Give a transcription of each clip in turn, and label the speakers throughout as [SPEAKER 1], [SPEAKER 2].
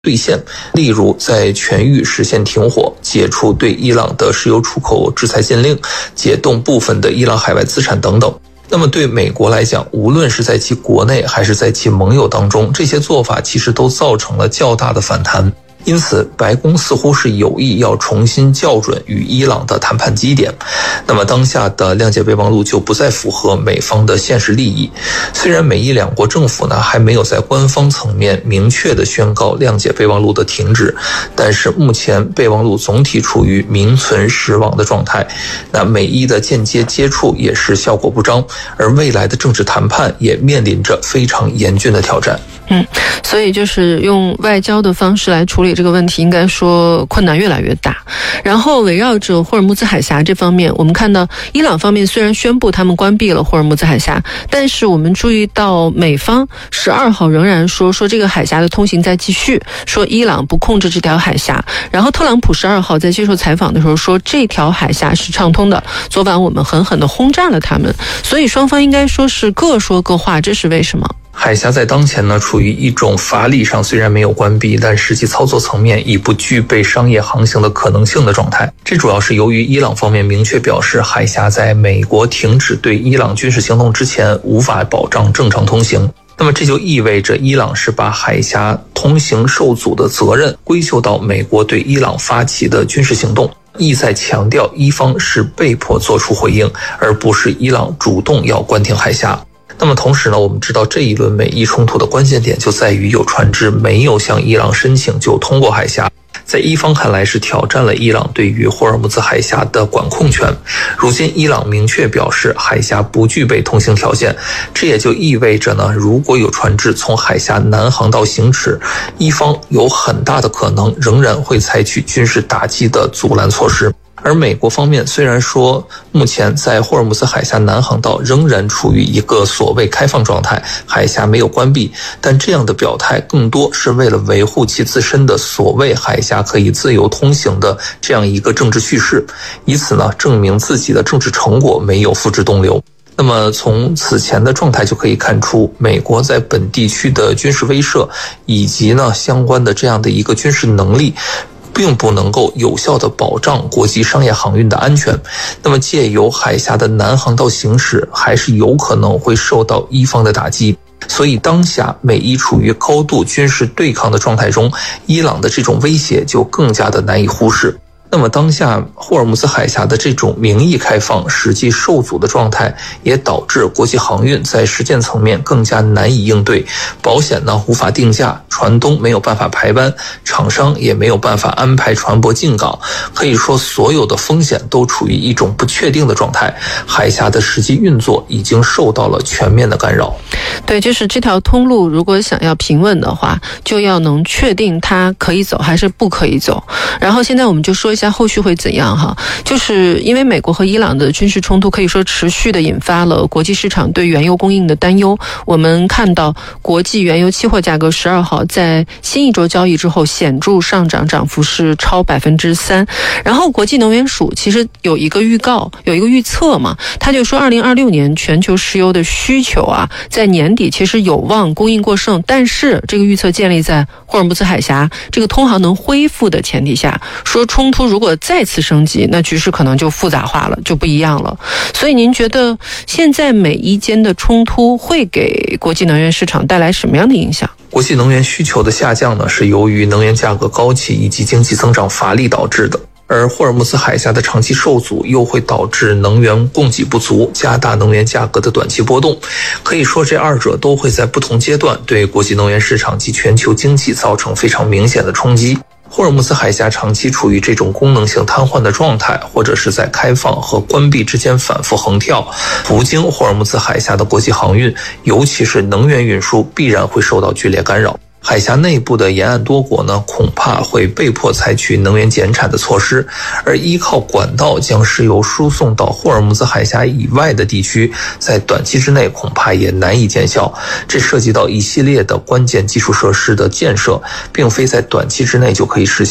[SPEAKER 1] 兑现，例如在全域实现停火，解除对伊朗的石油出口制裁禁令，解冻部分的伊朗海外资产等等。那么对美国来讲，无论是在其国内还是在其盟友当中，这些做法其实都造成了较大的反弹。因此白宫似乎是有意要重新校准与伊朗的谈判基点，那么当下的谅解备忘录就不再符合美方的现实利益。虽然美伊两国政府呢还没有在官方层面明确的宣告谅解备忘录的停止，但是目前备忘录总体处于名存实亡的状态，那美伊的间接接触也是效果不彰，而未来的政治谈判也面临着非常严峻的挑战。
[SPEAKER 2] 所以就是用外交的方式来处理这个问题，应该说困难越来越大。然后围绕着霍尔木兹海峡这方面，我们看到伊朗方面虽然宣布他们关闭了霍尔木兹海峡，但是我们注意到美方12号仍然说这个海峡的通行在继续，说伊朗不控制这条海峡。然后特朗普12号在接受采访的时候说这条海峡是畅通的，昨晚我们狠狠地轰炸了他们。所以双方应该说是各说各话，这是为什么？
[SPEAKER 1] 海峡在当前呢处于一种法理上虽然没有关闭，但实际操作层面已不具备商业航行的可能性的状态。这主要是由于伊朗方面明确表示，海峡在美国停止对伊朗军事行动之前无法保障正常通行。那么这就意味着伊朗是把海峡通行受阻的责任归咎到美国对伊朗发起的军事行动，意在强调伊方是被迫做出回应，而不是伊朗主动要关停海峡。那么同时呢，我们知道这一轮美伊冲突的关键点就在于有船只没有向伊朗申请就通过海峡，在伊方看来是挑战了伊朗对于霍尔木兹海峡的管控权。如今伊朗明确表示海峡不具备通行条件，这也就意味着呢，如果有船只从海峡南航道行驶，伊方有很大的可能仍然会采取军事打击的阻拦措施。而美国方面虽然说目前在霍尔木兹海峡南航道仍然处于一个所谓开放状态，海峡没有关闭，但这样的表态更多是为了维护其自身的所谓海峡可以自由通行的这样一个政治叙事，以此呢证明自己的政治成果没有付之东流。那么从此前的状态就可以看出，美国在本地区的军事威慑以及呢相关的这样的一个军事能力并不能够有效地保障国际商业航运的安全，那么借由海峡的南航道行驶还是有可能会受到伊方的打击。所以当下美伊处于高度军事对抗的状态中，伊朗的这种威胁就更加的难以忽视。那么当下霍尔木兹海峡的这种名义开放实际受阻的状态，也导致国际航运在实践层面更加难以应对，保险呢无法定价，船东没有办法排班，厂商也没有办法安排船舶进港，可以说所有的风险都处于一种不确定的状态，海峡的实际运作已经受到了全面的干扰。
[SPEAKER 2] 对，就是这条通路如果想要平稳的话，就要能确定它可以走还是不可以走。然后现在我们就说一下后续会怎样哈，就是因为美国和伊朗的军事冲突可以说持续的引发了国际市场对原油供应的担忧。我们看到国际原油期货价格12号在新一周交易之后显著上涨，涨幅是超 3%。 然后国际能源署其实有一个预告，有一个预测嘛，他就说2026年全球石油的需求啊，在年底其实有望供应过剩，但是这个预测建立在霍尔木兹海峡这个通航能恢复的前提下，说冲突如果再次升级，那局势可能就复杂化了，就不一样了。所以您觉得现在美伊间的冲突会给国际能源市场带来什么样的影响？
[SPEAKER 1] 国际能源需求的下降呢，是由于能源价格高企以及经济增长乏力导致的。而霍尔木兹海峡的长期受阻又会导致能源供给不足，加大能源价格的短期波动。可以说这二者都会在不同阶段对国际能源市场及全球经济造成非常明显的冲击。霍尔木兹海峡长期处于这种功能性瘫痪的状态，或者是在开放和关闭之间反复横跳，途经霍尔木兹海峡的国际航运，尤其是能源运输必然会受到剧烈干扰。海峡内部的沿岸多国呢，恐怕会被迫采取能源减产的措施，而依靠管道将石油输送到霍尔木兹海峡以外的地区，在短期之内恐怕也难以见效。这涉及到一系列的关键基础设施的建设，并非在短期之内就可以实现。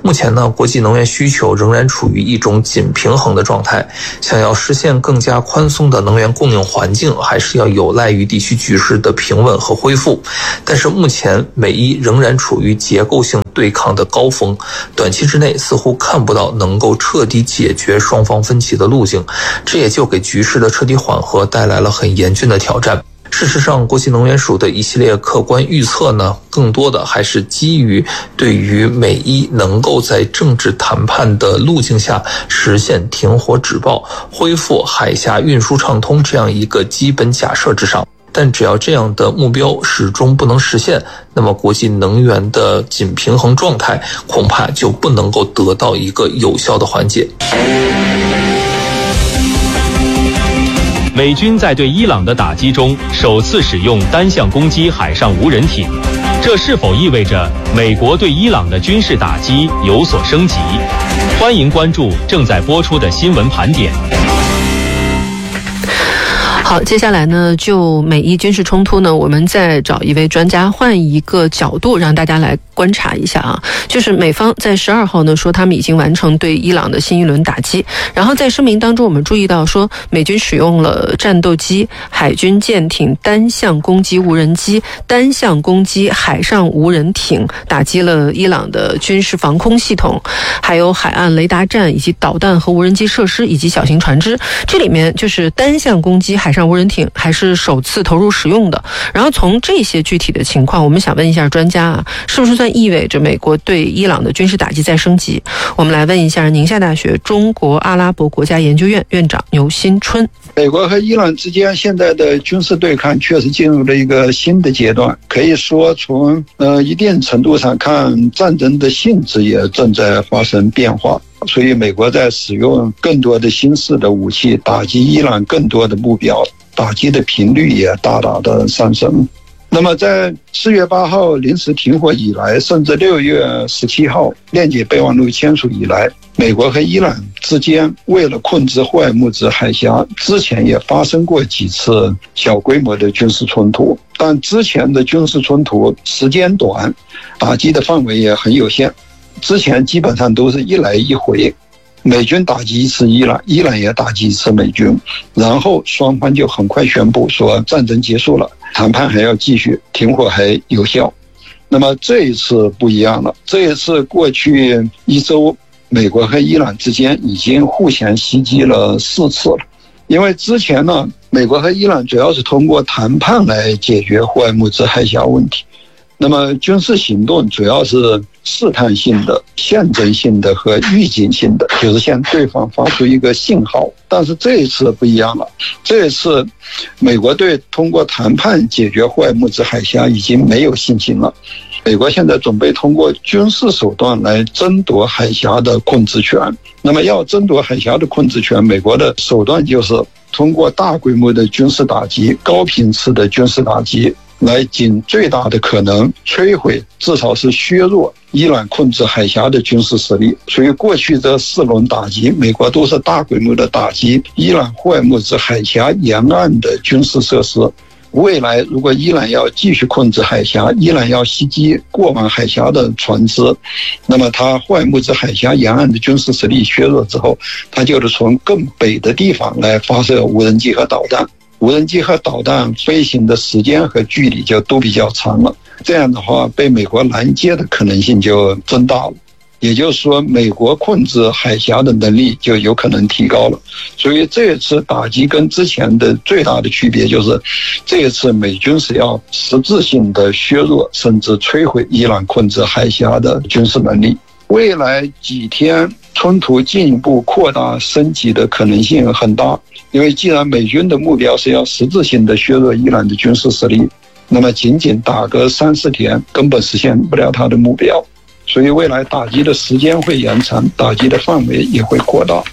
[SPEAKER 1] 目前呢，国际能源需求仍然处于一种紧平衡的状态，想要实现更加宽松的能源供应环境，还是要有赖于地区局势的平稳和恢复。但是目前美伊仍然处于结构性对抗的高峰，短期之内似乎看不到能够彻底解决双方分歧的路径，这也就给局势的彻底缓和带来了很严峻的挑战。事实上，国际能源署的一系列客观预测呢，更多的还是基于对于美伊能够在政治谈判的路径下实现停火止暴、恢复海峡运输畅通这样一个基本假设之上。但只要这样的目标始终不能实现，那么国际能源的紧平衡状态恐怕就不能够得到一个有效的缓解。
[SPEAKER 3] 美军在对伊朗的打击中首次使用单向攻击海上无人艇，这是否意味着美国对伊朗的军事打击有所升级？欢迎关注正在播出的新闻盘点。
[SPEAKER 2] 好，接下来呢，就美伊军事冲突呢，我们再找一位专家，换一个角度让大家来观察一下啊。就是美方在12号呢说他们已经完成对伊朗的新一轮打击，然后在声明当中我们注意到说美军使用了战斗机、海军舰艇、单向攻击无人机、单向攻击海上无人艇，打击了伊朗的军事防空系统，还有海岸雷达站以及导弹和无人机设施以及小型船只。这里面就是单向攻击海上无人艇还是首次投入使用的。然后从这些具体的情况，我们想问一下专家啊，是不是算意味着美国对伊朗的军事打击在升级？我们来问一下宁夏大学中国阿拉伯国家研究院院长牛新春。
[SPEAKER 4] 美国和伊朗之间现在的军事对抗确实进入了一个新的阶段，可以说从一定程度上看，战争的性质也正在发生变化。所以美国在使用更多的新式的武器打击伊朗更多的目标，打击的频率也大大的上升。那么在4月8号临时停火以来，甚至6月17号链接备忘录签署以来，美国和伊朗之间为了控制霍尔木兹海峡，之前也发生过几次小规模的军事冲突，但之前的军事冲突时间短，打击的范围也很有限。之前基本上都是一来一回，美军打击一次伊朗，伊朗也打击一次美军，然后双方就很快宣布说战争结束了，谈判还要继续，停火还有效。那么这一次不一样了，这一次过去一周，美国和伊朗之间已经互相袭击了4次了。因为之前呢，美国和伊朗主要是通过谈判来解决霍尔木兹海峡问题，那么军事行动主要是试探性的、象征性的和预警性的，就是向对方发出一个信号。但是这一次不一样了，这一次美国对通过谈判解决霍尔木兹海峡已经没有信心了。美国现在准备通过军事手段来争夺海峡的控制权。那么要争夺海峡的控制权，美国的手段就是通过大规模的军事打击、高频次的军事打击，来尽最大的可能摧毁，至少是削弱伊朗控制海峡的军事实力。所以过去这4轮打击，美国都是大规模的打击伊朗霍尔木兹海峡沿岸的军事设施。未来如果伊朗要继续控制海峡，伊朗要袭击过往海峡的船只，那么它霍尔木兹海峡沿岸的军事实力削弱之后，它就是从更北的地方来发射无人机和导弹。无人机和导弹飞行的时间和距离就都比较长了，这样的话被美国拦截的可能性就增大了。也就是说，美国控制海峡的能力就有可能提高了。所以这一次打击跟之前的最大的区别就是，这一次美军是要实质性的削弱甚至摧毁伊朗控制海峡的军事能力。未来几天冲突进一步扩大升级的可能性很大，因为既然美军的目标是要实质性的削弱伊朗的军事实力，那么仅仅打个3-4天根本实现不了他的目标。所以未来打击的时间会延长，打击的范围也会扩大。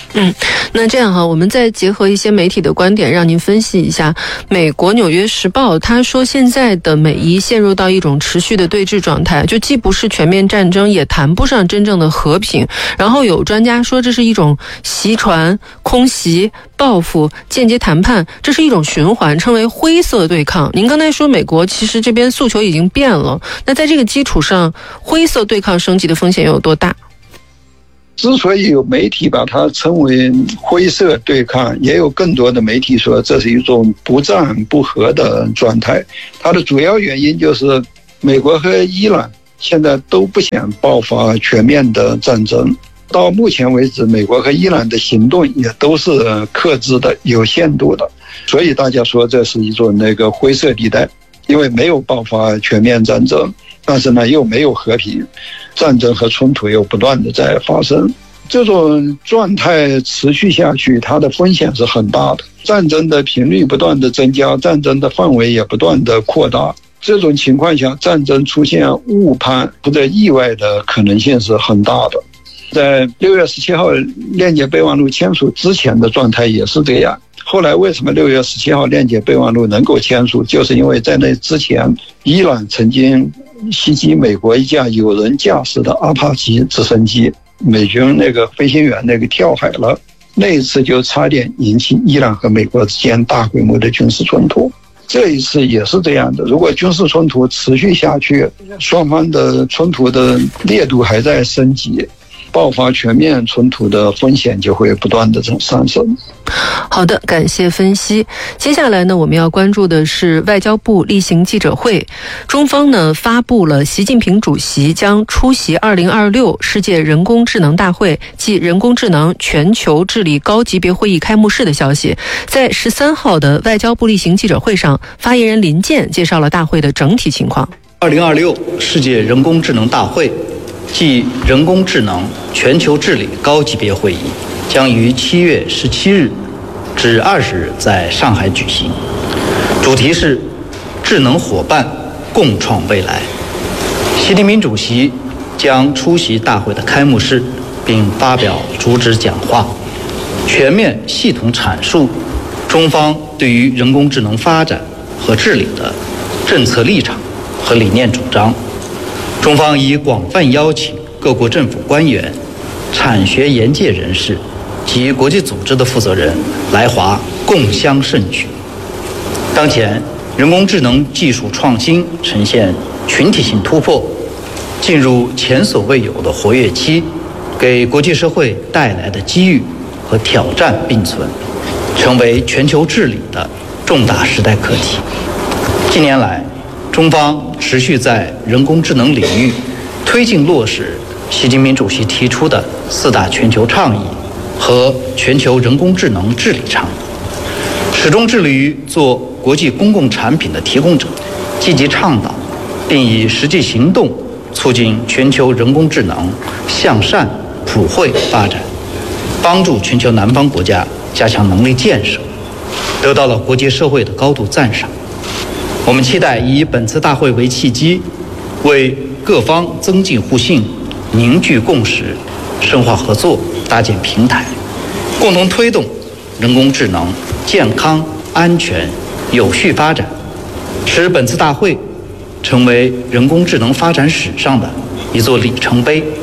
[SPEAKER 2] 那这样哈，我们再结合一些媒体的观点，让您分析一下。美国《纽约时报》他说，现在的美伊陷入到一种持续的对峙状态，就既不是全面战争，也谈不上真正的和平。然后有专家说，这是一种袭传、空袭、报复、间接谈判，这是一种循环，称为灰色对抗。您刚才说美国其实这边诉求已经变了，那在这个基础上，灰色对抗升级的风险有多大？
[SPEAKER 4] 之所以有媒体把它称为灰色对抗，也有更多的媒体说这是一种不战不和的状态。它的主要原因就是美国和伊朗现在都不想爆发全面的战争。到目前为止，美国和伊朗的行动也都是克制的、有限度的，所以大家说这是一种灰色地带，因为没有爆发全面战争，但是呢又没有和平，战争和冲突又不断的在发生。这种状态持续下去，它的风险是很大的，战争的频率不断的增加，战争的范围也不断的扩大。这种情况下，战争出现误判或者意外的可能性是很大的。在6月17号链接备忘录签署之前的状态也是这样。后来为什么6月17号链接备忘录能够签署，就是因为在那之前，伊朗曾经袭击美国一架有人驾驶的阿帕奇直升机，美军飞行员跳海了，那一次就差点引起伊朗和美国之间大规模的军事冲突。这一次也是这样的，如果军事冲突持续下去，双方的冲突的烈度还在升级，爆发全面冲突的风险就会不断的上升。
[SPEAKER 2] 好的，感谢分析。接下来呢，我们要关注的是外交部例行记者会。中方呢发布了习近平主席将出席2026世界人工智能大会暨人工智能全球治理高级别会议开幕式的消息。在13号的外交部例行记者会上，发言人林健介绍了大会的整体情况。
[SPEAKER 5] 2026世界人工智能大会暨人工智能全球治理高级别会议将于7月17日至20日在上海举行，主题是智能伙伴共创未来。习近平主席将出席大会的开幕式，并发表主旨讲话，全面系统阐述中方对于人工智能发展和治理的政策立场和理念主张。中方已广泛邀请各国政府官员、产学研界人士及国际组织的负责人来华共襄盛举。当前，人工智能技术创新呈现群体性突破，进入前所未有的活跃期，给国际社会带来的机遇和挑战并存，成为全球治理的重大时代课题。近年来，中方持续在人工智能领域推进落实习近平主席提出的4大全球倡议和全球人工智能治理倡议，始终致力于做国际公共产品的提供者，积极倡导并以实际行动促进全球人工智能向善普惠发展，帮助全球南方国家加强能力建设，得到了国际社会的高度赞赏。我们期待以本次大会为契机，为各方增进互信、凝聚共识、深化合作搭建平台，共同推动人工智能健康、安全、有序发展，使本次大会成为人工智能发展史上的一座里程碑。